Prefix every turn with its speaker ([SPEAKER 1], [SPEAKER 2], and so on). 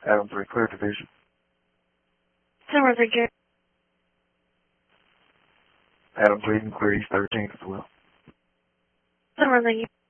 [SPEAKER 1] Adam 3, clear division.
[SPEAKER 2] Summer Virginia.
[SPEAKER 1] Adam 3, you can clear East 13th as well.
[SPEAKER 2] Summer Virginia.